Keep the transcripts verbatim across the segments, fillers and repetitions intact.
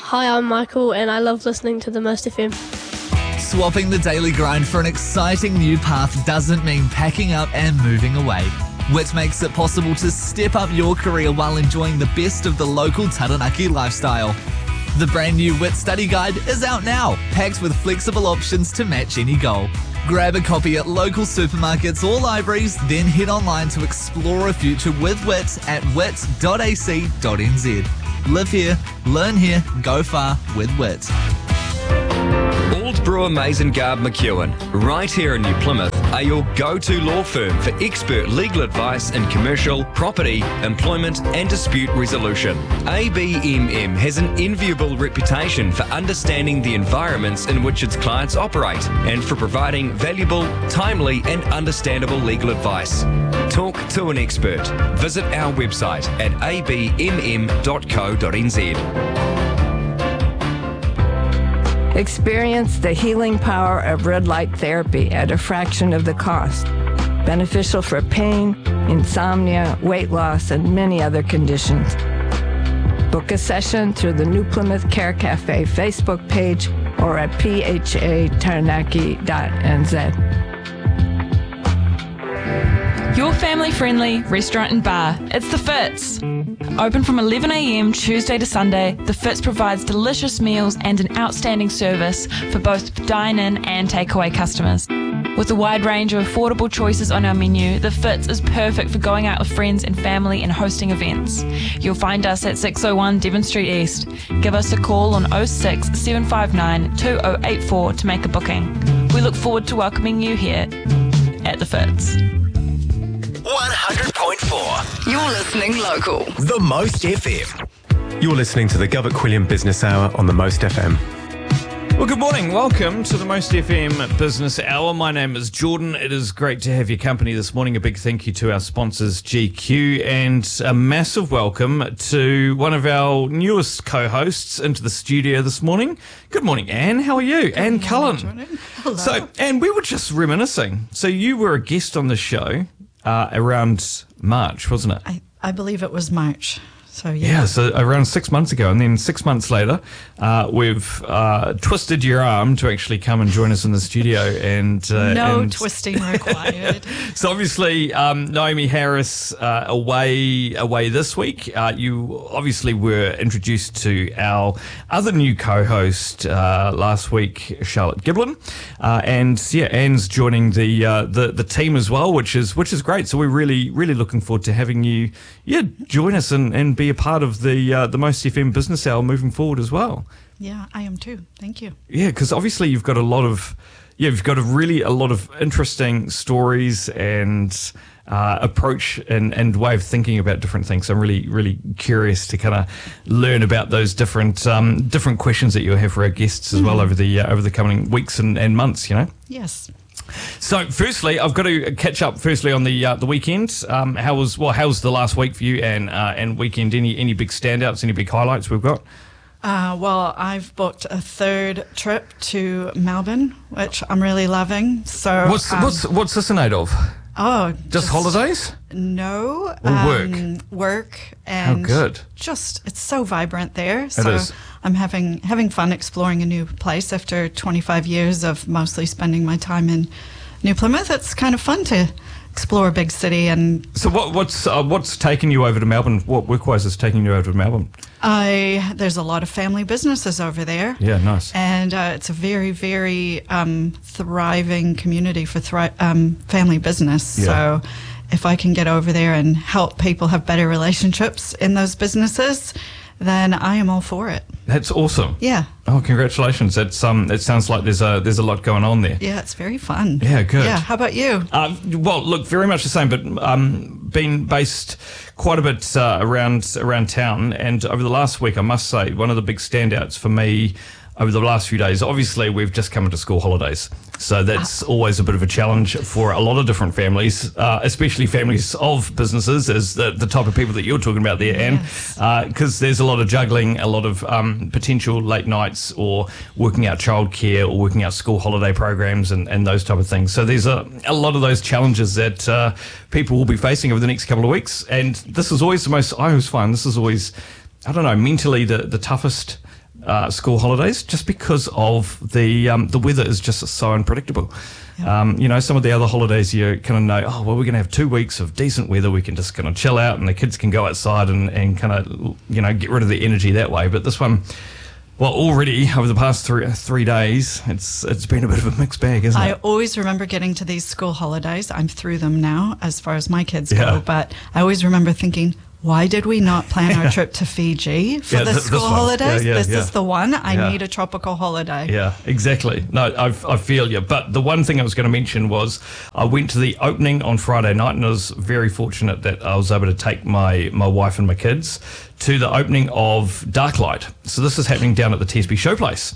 Hi, I'm Michael and I love listening to The Most F M. Swapping the daily grind for an exciting new path doesn't mean packing up and moving away. Whit makes it possible to step up your career while enjoying the best of the local Taranaki lifestyle. The brand new Whit Study Guide is out now, packed with flexible options to match any goal. Grab a copy at local supermarkets or libraries, then head online to explore a future with Whit at wit dot a c dot n z. Live here, learn here, go far with Whit. Old Brewer Mays and Garb McEwen, right here in New Plymouth, are your go-to law firm for expert legal advice in commercial, property, employment and dispute resolution. A B M M has an enviable reputation for understanding the environments in which its clients operate and for providing valuable, timely and understandable legal advice. Talk to an expert. Visit our website at a b m m dot co dot n z. Experience the healing power of red light therapy at a fraction of the cost. Beneficial for pain, insomnia, weight loss, and many other conditions. Book a session through the New Plymouth Care Cafe Facebook page or at p h a taranaki dot n z. Your family-friendly restaurant and bar. It's The Fitz. Open from eleven a m Tuesday to Sunday, The Fitz provides delicious meals and an outstanding service for both dine-in and takeaway customers. With a wide range of affordable choices on our menu, The Fitz is perfect for going out with friends and family and hosting events. You'll find us at six oh one Devon Street East. Give us a call on oh six, seven five nine, two oh eight four to make a booking. We look forward to welcoming you here at The Fitz. one hundred point four. You're listening local. The Most F M. You're listening to the Govett Quilliam Business Hour on the Most F M. Well, good morning. Welcome to the Most F M Business Hour. My name is Jordan. It is great to have your company this morning. A big thank you to our sponsors, G Q, and a massive welcome to one of our newest co-hosts into the studio this morning. Good morning, Anne. How are you? Good Anne Cullen. Jordan. Hello. So, Anne, we were just reminiscing. So you were a guest on the show uh, around March, wasn't it? I, I believe it was March. So yeah. yeah, so around six months ago, and then six months later, uh, we've uh, twisted your arm to actually come and join us in the studio. And uh, no and twisting required. So obviously, um, Naomi Harris uh, away away this week. Uh, you obviously were introduced to our other new co-host uh, last week, Charlotte Giblin, uh, and yeah, Anne's joining the uh, the the team as well, which is which is great. So we're really really looking forward to having you, yeah, join us and, and be a part of the uh, the Most F M Business Hour moving forward as well. Yeah, I am too. Thank you. Yeah, because obviously you've got a lot of, yeah, you've got a really a lot of interesting stories and uh, approach and, and way of thinking about different things. So I'm really really curious to kind of learn about those different um, different questions that you have for our guests as mm-hmm. well over the uh, over the coming weeks and, and months. You know. Yes. So, firstly, I've got to catch up. Firstly, on the uh, the weekend, um, how was well? How was the last week for you and uh, and weekend? Any any big standouts? Any big highlights we've got? Uh, well, I've booked a third trip to Melbourne, which I'm really loving. So, what's um, what's what's this in aid of? Oh, just, just holidays? No, or um, work. Work and how good. Just it's so vibrant there. So it is. I'm having having fun exploring a new place after twenty-five years of mostly spending my time in New Plymouth. It's kind of fun to explore a big city. And so, what, what's uh, what's taking you over to Melbourne? What work-wise is taking you over to Melbourne? I there's a lot of family businesses over there. Yeah, nice. And uh, it's a very very um, thriving community for thri- um, family business. Yeah. So if I can get over there and help people have better relationships in those businesses, then I am all for it. That's awesome. Yeah. Oh, congratulations! That's um. It sounds like there's a there's a lot going on there. Yeah, it's very fun. Yeah, good. Yeah. How about you? Um, well, look, very much the same, but um, been based quite a bit uh, around around town, and over the last week, I must say, one of the big standouts for me over the last few days, obviously we've just come into school holidays. So that's always a bit of a challenge for a lot of different families, uh, especially families of businesses, as the, the type of people that you're talking about there, Anne, because uh, there's a lot of juggling, a lot of um, potential late nights or working out childcare or working out school holiday programs and, and those type of things. So there's a, a lot of those challenges that uh, people will be facing over the next couple of weeks. And this is always the most, I always find this is always, I don't know, mentally the, the toughest uh, school holidays just because of the um, the weather is just so unpredictable. Yeah. Um, you know, some of the other holidays you kind of know, oh, well, we're going to have two weeks of decent weather. We can just kind of chill out and the kids can go outside and, and kind of, you know, get rid of the energy that way. But this one, well, already over the past three three days, it's it's been a bit of a mixed bag, isn't I it? I always remember getting to these school holidays. I'm through them now as far as my kids Yeah. go. But I always remember thinking, why did we not plan our trip to Fiji for Yeah, the th- school this one. holidays? Yeah, yeah, this yeah. is the one. I Yeah. need a tropical holiday. Yeah, exactly. No, I, I feel you. But the one thing I was going to mention was I went to the opening on Friday night, and I was very fortunate that I was able to take my, my wife and my kids to the opening of Darklight. So this is happening down at the T S B Showplace.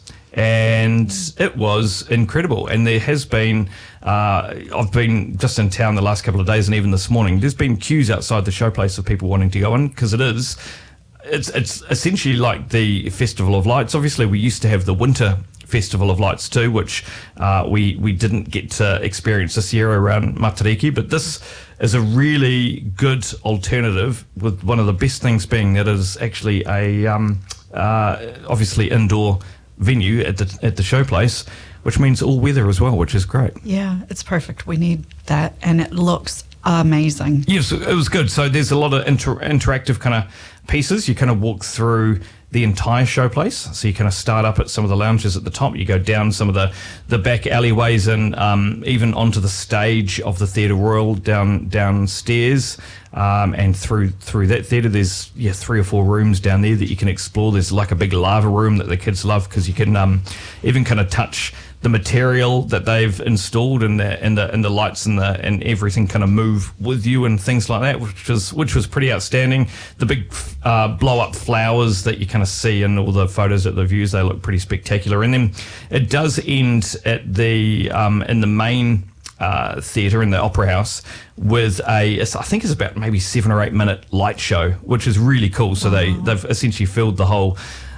And it was incredible. And there has been, uh, I've been just in town the last couple of days and even this morning, there's been queues outside the showplace of people wanting to go in because it is, it's, it's essentially like the Festival of Lights. Obviously, we used to have the Winter Festival of Lights too, which uh, we, we didn't get to experience this year around Matariki, but this is a really good alternative, with one of the best things being that it is actually a, um, uh, obviously indoor venue at the at the showplace, which means all weather as well, which is great. Yeah, it's perfect. We need that, and it looks amazing. Yes, it was good. So there's a lot of inter- interactive kind of pieces. You kind of walk through the entire showplace. So you kind of start up at some of the lounges at the top. You go down some of the, the back alleyways and um, even onto the stage of the Theatre Royal down downstairs. Um, and through through that theatre, there's yeah three or four rooms down there that you can explore. There's like a big lava room that the kids love because you can um, even kind of touch the material that they've installed, and the and the and the lights and the and everything kind of move with you and things like that, which was which was pretty outstanding. The big uh, blow up flowers that you kind of see in all the photos at the views, they look pretty spectacular. And then it does end at the um, in the main Uh, theatre in the Opera House with a, it's, I think it's about maybe seven or eight minute light show, which is really cool. So they, they've essentially filled the whole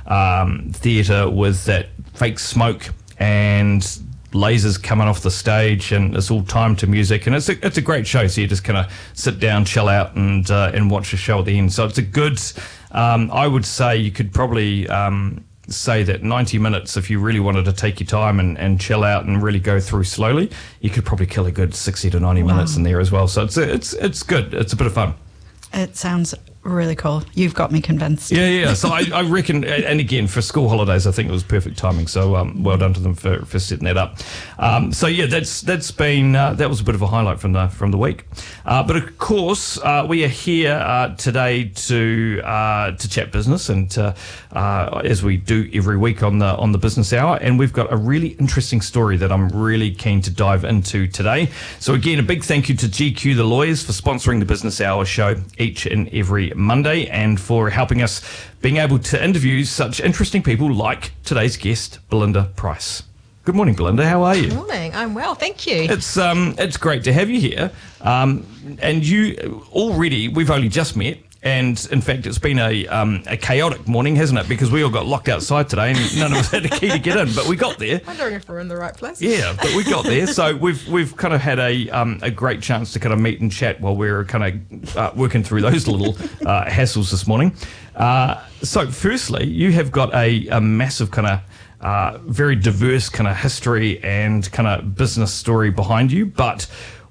um, theatre with that fake smoke and lasers coming off the stage, and it's all timed to music, and it's a, it's a great show. So you just kind of sit down, chill out, and uh, and watch the show at the end. So it's a good, um, I would say you could probably um, say that ninety minutes, if you really wanted to take your time and, and chill out and really go through slowly, you could probably kill a good sixty to ninety Wow. minutes in there as well. So it's it's it's good. It's a bit of fun. It sounds really cool. You've got me convinced. Yeah, yeah. So I, I reckon, and again, for school holidays, I think it was perfect timing. So um, well done to them for, for setting that up. Um, so yeah, that's that's been uh, that was a bit of a highlight from the from the week. Uh, but of course, uh, we are here uh, today to uh, to chat business, and uh, uh, as we do every week on the on the business hour. And we've got a really interesting story that I'm really keen to dive into today. So again, a big thank you to G Q the Lawyers for sponsoring the Business Hour show each and every Monday, and for helping us being able to interview such interesting people like today's guest, Belinda Price. Good morning, Belinda. How are you? Good morning. I'm well, thank you. It's um, it's great to have you here. Um, and you already, we've only just met. And in fact, it's been a um, a chaotic morning, hasn't it? Because we all got locked outside today, and none of us had a key to get in. But we got there. Wondering if we're in the right place. Yeah, but we got there. So we've we've kind of had a um, a great chance to kind of meet and chat while we were kind of uh, working through those little uh, hassles this morning. Uh, so firstly, you have got a, a massive kind of uh, very diverse kind of history and kind of business story behind you, but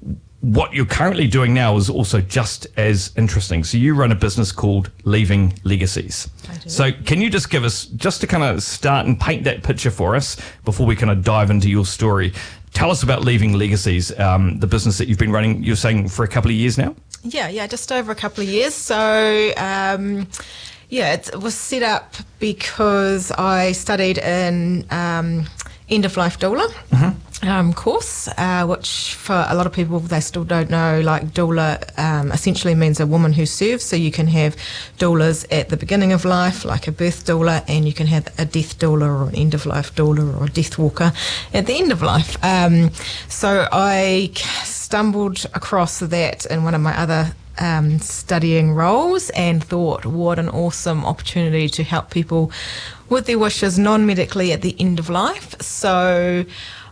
what you're currently doing now is also just as interesting. So you run a business called Leaving Legacies. I do. So can you just give us, just to kind of start and paint that picture for us before we kind of dive into your story, tell us about Leaving Legacies, um, the business that you've been running, you're saying, for a couple of years now? Yeah, yeah, just over a couple of years. So, um, yeah, it was set up because I studied in um, end-of-life doula. Mm-hmm. Um, course, uh, which for a lot of people they still don't know, like doula um, essentially means a woman who serves. So you can have doulas at the beginning of life, like a birth doula, and you can have a death doula or an end of life doula or a death walker at the end of life. Um, so I stumbled across that in one of my other um, studying roles and thought, what an awesome opportunity to help people with their wishes non-medically at the end of life. So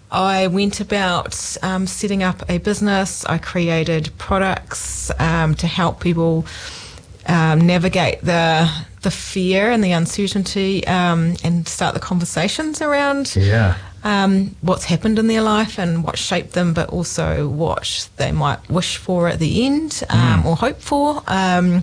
I went about um, setting up a business. I created products um, to help people um, navigate the the fear and the uncertainty, um, and start the conversations around Yeah. um, what's happened in their life and what shaped them, but also what they might wish for at the end, um, Mm. or hope for. Um,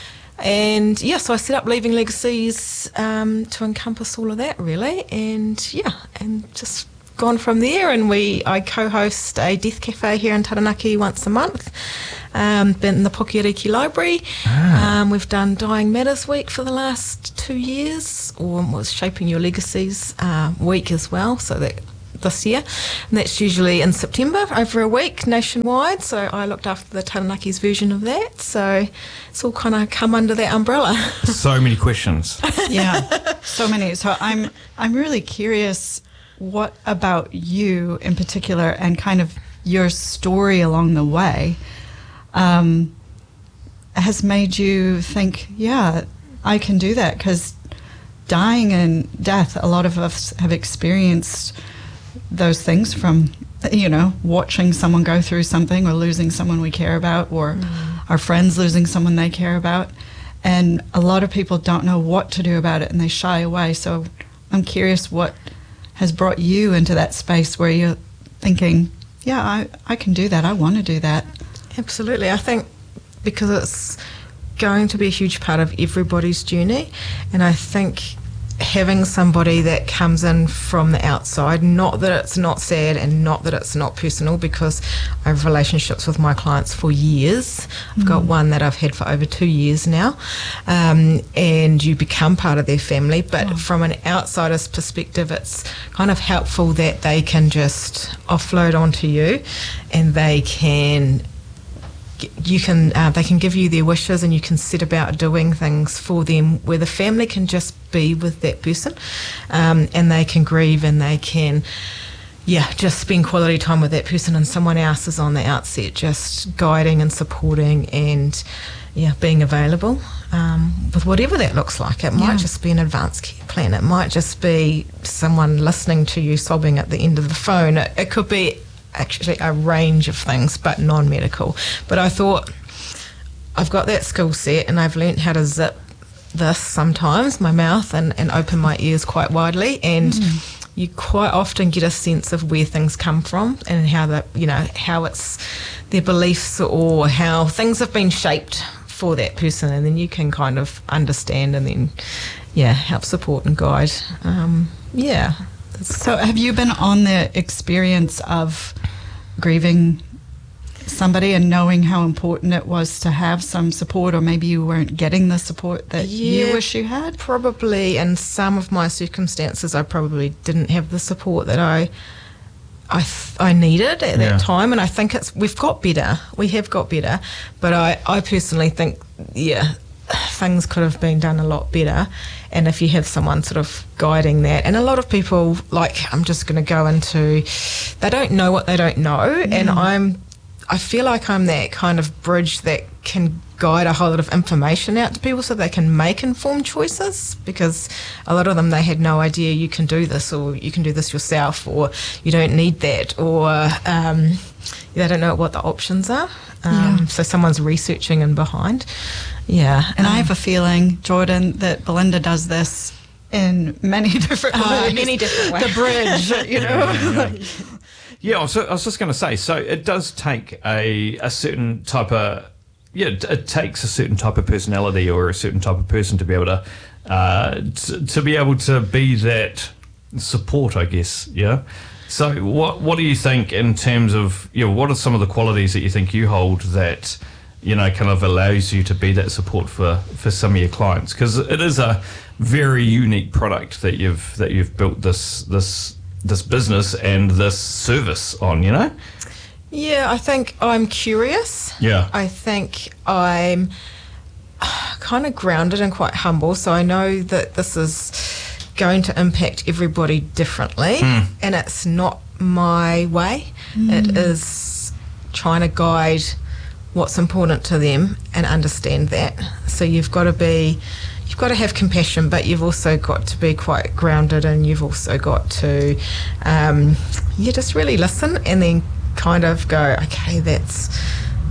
and yeah, so I set up Leaving Legacies um, to encompass all of that, really. And yeah, and just gone from there. And we, I co-host a Death Cafe here in Taranaki once a month. Um, been in the Pokiariki Library. Ah. Um, we've done Dying Matters Week for the last two years, or was Shaping Your Legacies uh, week as well. So that this year, and that's usually in September over a week nationwide. So I looked after the Taranaki's version of that. So it's all kind of come under that umbrella. So many questions. Yeah, so many. So I'm I'm really curious, what about you in particular, and kind of your story along the way, um, has made you think, yeah, I can do that? Because dying and death, a lot of us have experienced those things from, you know, watching someone go through something, or losing someone we care about, or mm. our friends losing someone they care about. And a lot of people don't know what to do about it, and they shy away. So I'm curious what has brought you into that space where you're thinking, yeah, I, I can do that. I want to do that. Absolutely. I think because it's going to be a huge part of everybody's journey, and I think having somebody that comes in from the outside, not that it's not sad and not that it's not personal, because I have relationships with my clients for years. I've mm. got one that I've had for over two years now, um, and you become part of their family. But oh. from an outsider's perspective, it's kind of helpful that they can just offload onto you, and they can you can uh, they can give you their wishes, and you can set about doing things for them where the family can just be with that person, um, and they can grieve, and they can yeah just spend quality time with that person, and someone else is on the outset just guiding and supporting and yeah being available, um, with whatever that looks like. It might yeah. just be an advanced care plan, it might just be someone listening to you sobbing at the end of the phone, it, it could be actually a range of things, but non-medical. But I thought, I've got that skill set, and I've learnt how to zip this sometimes, my mouth, and, and open my ears quite widely, and mm. you quite often get a sense of where things come from, and how the you know how it's their beliefs, or how things have been shaped for that person, and then you can kind of understand, and then yeah help support and guide. Um, yeah So have you been on the experience of grieving somebody and knowing how important it was to have some support, or maybe you weren't getting the support that yeah, you wish you had? Probably in some of my circumstances I probably didn't have the support that I I, th- I needed at yeah. that time, and I think it's we've got better we have got better but I, I personally think yeah things could have been done a lot better. And if you have someone sort of guiding that, and a lot of people, like, I'm just going to go into, they don't know what they don't know, mm. and I'm, I feel like I'm that kind of bridge that can guide a whole lot of information out to people so they can make informed choices, because a lot of them, they had no idea you can do this, or you can do this yourself, or you don't need that, or um, they don't know what the options are. Um, yeah. So someone's researching in behind. Yeah. And um, I have a feeling, Jordan, that Belinda does this in many different uh, ways. Many different ways. The bridge, you know. Yeah, yeah. yeah I, was, I was just going to say, so it does take a, a certain type of, yeah, it, it takes a certain type of personality or a certain type of person to be able to, uh, to, to be able to be that support, I guess, yeah. So what what do you think in terms of, you know, what are some of the qualities that you think you hold that, you know, kind of allows you to be that support for, for some of your clients? Because it is a very unique product that you've that you've built this this this business and this service on, you know? Yeah, I think I'm curious. Yeah. I think I'm kind of grounded and quite humble, so I know that this is going to impact everybody differently, mm. and it's not my way. Mm. It is trying to guide what's important to them and understand that. So you've got to be, you've got to have compassion, but you've also got to be quite grounded, and you've also got to, um, yeah, just really listen, and then kind of go, okay, that's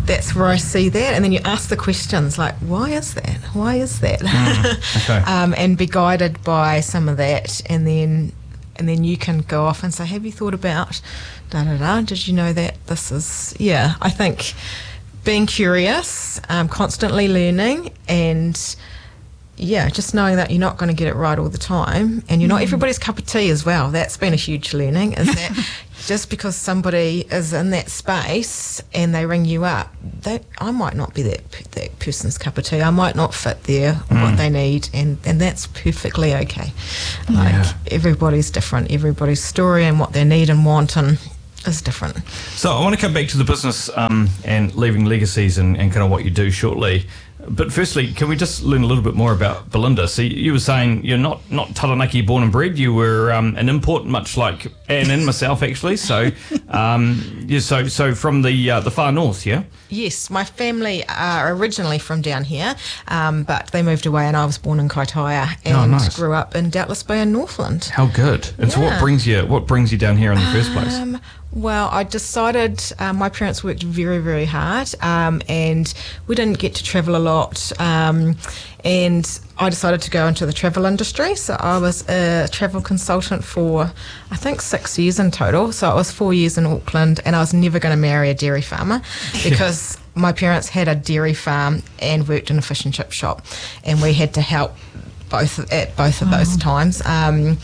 that's where I see that. And then you ask the questions like, why is that? Why is that? Mm, okay. um, and be guided by some of that, and then and then you can go off and say, have you thought about da da da? Did you know that this is? Yeah, I think being curious, um, constantly learning, and yeah, just knowing that you're not going to get it right all the time, and you're not everybody's cup of tea as well. That's been a huge learning, is that just because somebody is in that space and they ring you up, they, I might not be that that person's cup of tea. I might not fit their Mm. what they need, and, and that's perfectly okay. Like Yeah. everybody's different. Everybody's story and what they need and want and is different. So I want to come back to the business um, and leaving legacies and, and kind of what you do shortly. But firstly, can we just learn a little bit more about Belinda? So you were saying you're not, not Taranaki born and bred. You were um, an import, much like Anne and myself, actually. So, um, yeah, so so from the uh, the far north, yeah. Yes, my family are originally from down here, um, but they moved away, and I was born in Kaitaia and Oh, nice. grew up in Doubtless Bay in Northland. How good! And so, what Yeah. brings you what brings you down here in the first place? Um, well, I decided um, my parents worked very, very hard, um, and we didn't get to travel a lot. Um, and I decided to go into the travel industry. So I was a travel consultant for, I think, six years in total. So I was four years in Auckland, and I was never going to marry a dairy farmer because my parents had a dairy farm and worked in a fish and chip shop, and we had to help both at both of those times. Um,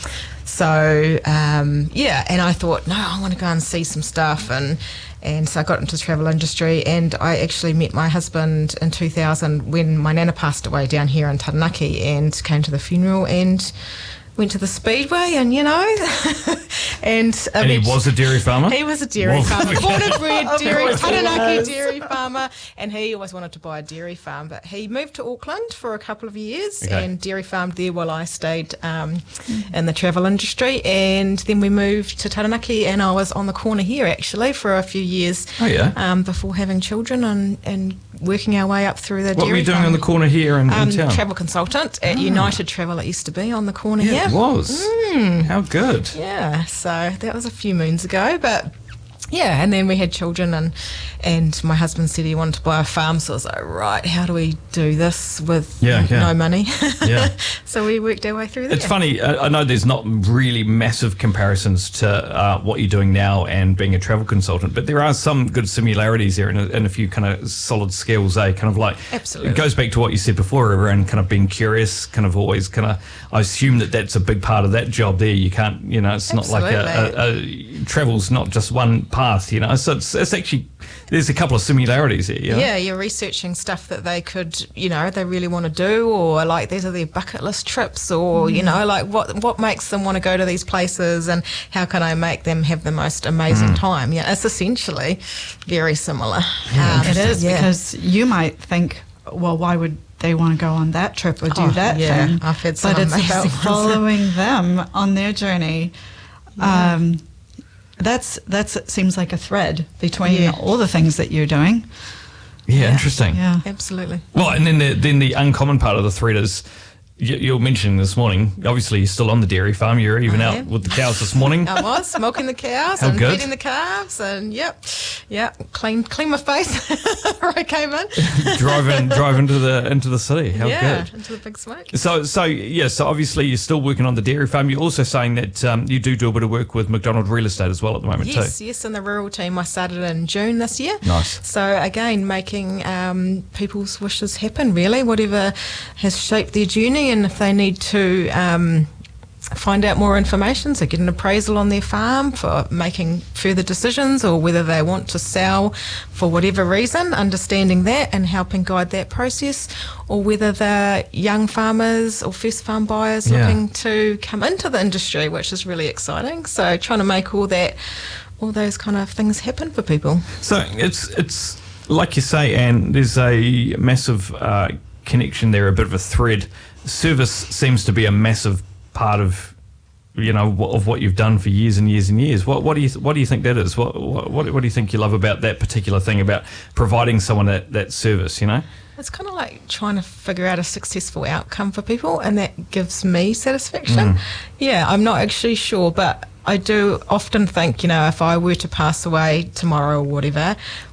So, um, yeah, and I thought, no, I want to go and see some stuff. And, and so I got into the travel industry, and I actually met my husband in two thousand when my nana passed away down here in Taranaki, and came to the funeral and went to the Speedway, and, you know, and... And he was a dairy farmer? He was a dairy Well, farmer. okay. Born and bred dairy, course he Taranaki was. dairy farmer, and he always wanted to buy a dairy farm, but he moved to Auckland for a couple of years Okay. and dairy farmed there while I stayed um, in the travel industry, and then we moved to Taranaki, and I was on the corner here actually for a few years Oh, yeah? um, before having children and, and working our way up through the What dairy were you doing farm. on the corner here in, Um, in town? travel consultant at United Travel. It used to be on the corner yeah, here. it was. How good. Yeah, so that was a few moons ago, but yeah, and then we had children, and and my husband said he wanted to buy a farm, so I was like, right, how do we do this with Yeah, yeah. no money? Yeah. So we worked our way through there. It's funny. I I know there's not really massive comparisons to uh, what you're doing now and being a travel consultant, but there are some good similarities there, and a, and a few kind of solid skills. Eh? Kind of like Absolutely. It goes back to what you said before around kind of being curious. Kind of always kind of. I assume that that's a big part of that job. There, you can't. You know, it's not like a, a, a travel's not just one path. You know, so it's, it's actually there's a couple of similarities there. You know? Yeah, you're researching stuff that they could, you know, they really want to do, or like these are their bucket list trips, or you know, like what what makes them want to go to these places, and how can I make them have the most amazing time? Yeah, it's essentially very similar. Um, It is, yeah. because you might think, well, why would they want to go on that trip or do Oh, that yeah, thing? I've had some but it's amazing about ones. following them on their journey. Um, that's that's seems like a thread between Yeah. all the things that you're doing. Yeah, interesting. Yeah. Absolutely. Well, and then the then the uncommon part of the thread is you, you were mentioning this morning. Obviously, you're still on the dairy farm. You're even I out am. with the cows this morning. I was milking the cows How and good. feeding the calves, and yep, yep, clean clean my face before I came in. driving driving to the into the city. How yeah, good. into the big smoke. So, so yeah. So obviously, you're still working on the dairy farm. You're also saying that um, you do do a bit of work with McDonald Real Estate as well at the moment Yes, too. yes, in the rural team. I started in June this year. Nice. So again, making um, people's wishes happen, really, whatever has shaped their journey, and if they need to um, find out more information, so get an appraisal on their farm for making further decisions, or whether they want to sell for whatever reason, understanding that and helping guide that process, or whether they're young farmers or first farm buyers Yeah. looking to come into the industry, which is really exciting. So trying to make all that, all those kind of things happen for people. So it's it's like you say, and there's a massive uh, connection there, a bit of a thread. Service seems to be a massive part of you know wh- of what you've done for years and years and years. What what do you what do you think that is? What what what what do you think you love about that particular thing about providing someone that, that service? You know. It's kind of like trying to figure out a successful outcome for people, and that gives me satisfaction. Mm. Yeah, I'm not actually sure, but I do often think, you know, if I were to pass away tomorrow or whatever,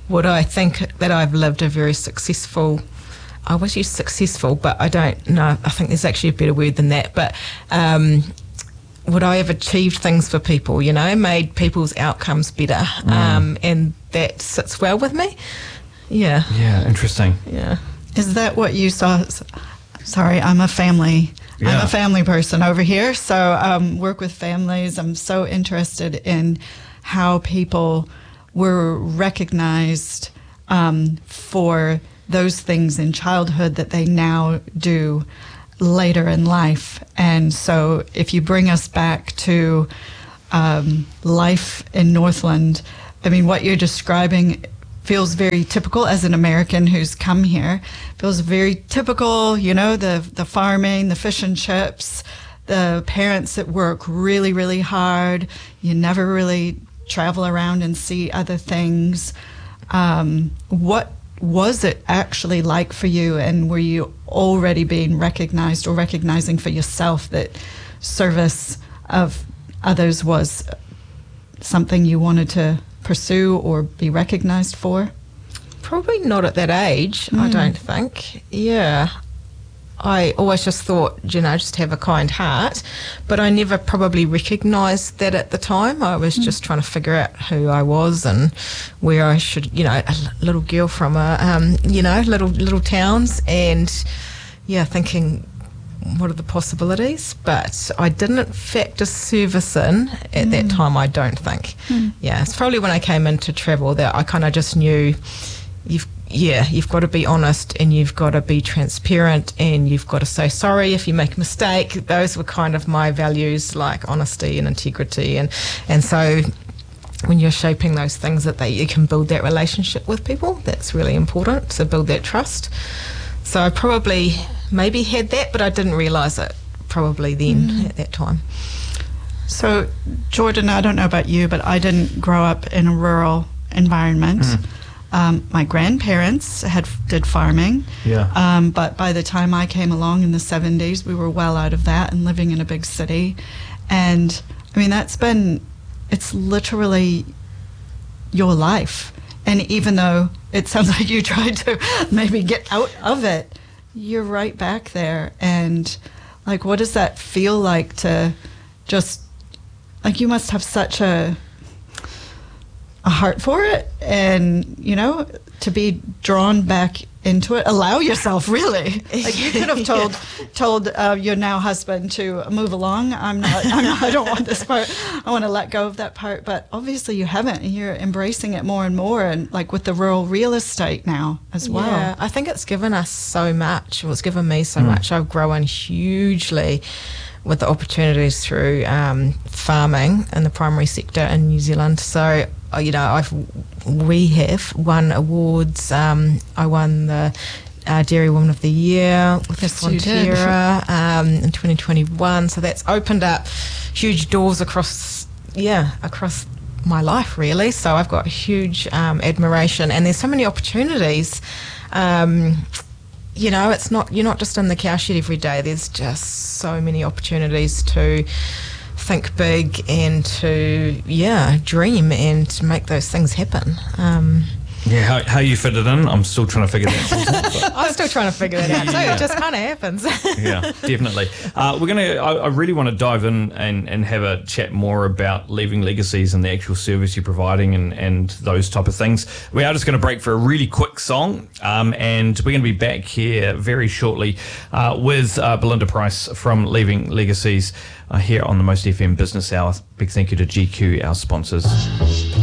would I think that I've lived a very successful, I always use successful, but I don't know, I think there's actually a better word than that, but um, would I have achieved things for people, you know, made people's outcomes better, mm. um, and that sits well with me. Yeah. Yeah, interesting. Yeah. Is that what you saw? Sorry, I'm a family. Yeah. I'm a family person over here, so um, work with families. I'm so interested in how people were recognized um, for those things in childhood that they now do later in life. And so if you bring us back to um, life in Northland, I mean, what you're describing feels very typical as an American who's come here. Feels very typical, you know, the, the farming, the fish and chips, the parents that work really, really hard. You never really travel around and see other things. Um, what was it actually like for you, and were you already being recognized or recognizing for yourself that service of others was something you wanted to pursue or be recognized for? Probably not at that age, mm. I don't think. Yeah. I always just thought, you know, just have a kind heart, but I never probably recognised that at the time. I was mm. just trying to figure out who I was and where I should, you know, a little girl from a, um, you know, little little towns, and yeah, thinking, what are the possibilities? But I didn't factor service in at mm. that time, I don't think. Mm. Yeah, it's probably when I came into travel that I kind of just knew, you've yeah, you've got to be honest, and you've got to be transparent, and you've got to say sorry if you make a mistake. Those were kind of my values, like honesty and integrity. And, and so when you're shaping those things, that they, you can build that relationship with people, that's really important, to build that trust. So I probably maybe had that, but I didn't realise it probably then mm. at that time. So, Jordan, I don't know about you, but I didn't grow up in a rural environment. Mm. Um, my grandparents had did farming, yeah. um, but by the time I came along in the seventies, we were well out of that and living in a big city. And, I mean, that's been, it's literally your life. And even though it sounds like you tried to maybe get out of it, you're right back there. And, like, what does that feel like to just, like, you must have such a a heart for it, and, you know, to be drawn back into it, allow yourself, really. Like, you could have told yeah. told uh, your now husband to move along. I'm not, I'm not, I don't want this part. I want to let go of that part. But obviously you haven't, and you're embracing it more and more, and like with the rural real estate now as well. Yeah, I think it's given us so much. Well, it's given me so mm. much. I've grown hugely with the opportunities through um, farming in the primary sector in New Zealand. So, you know, I've we have won awards. Um, I won the uh, Dairy Woman of the Year with yes, Fonterra um, in twenty twenty-one. So that's opened up huge doors across, yeah, across my life, really. So I've got huge um, admiration, and there's so many opportunities. Um, you know, it's not, you're not just in the cowshed every day. There's just so many opportunities to think big and to, yeah, dream and to make those things happen. Um, yeah, how, how you fit it in, I'm still trying to figure that out. I'm still trying to figure that out too. Yeah. It just kind of happens. Yeah, definitely. Uh, we're gonna. I, I really want to dive in and, and have a chat more about leaving legacies and the actual service you're providing and, and those type of things. We are just going to break for a really quick song, um, and we're going to be back here very shortly uh, with uh, Belinda Price from Leaving Legacies uh, here on the Most F M Business Hour. Big thank you to G Q, our sponsors.